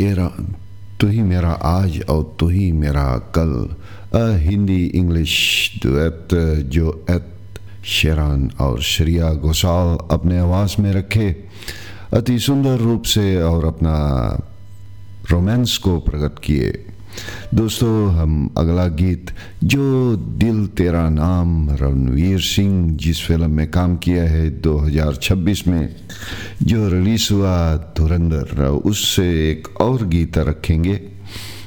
तेरा तू ही मेरा आज और तू ही मेरा कल, हिंदी इंग्लिश दुएट जो एट शेरान और श्रेया घोषाल अपने आवाज़ में रखे अति सुंदर रूप से और अपना रोमांस को प्रकट किए। दोस्तों, हम अगला गीत जो दिल तेरा नाम रणवीर सिंह जिस फिल्म में काम किया है 2026 में जो रिलीज़ हुआ धुरंधर, उससे एक और गीत रखेंगे